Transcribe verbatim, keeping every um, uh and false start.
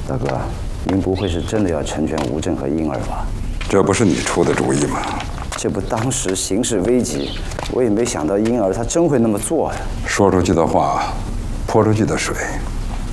大哥，您不会是真的要成全吴正和婴儿吧？ 这不是你出的主意吗？ 这不当时形势危急，我也没想到婴儿他真会那么做呀。 说出去的话，泼出去的水，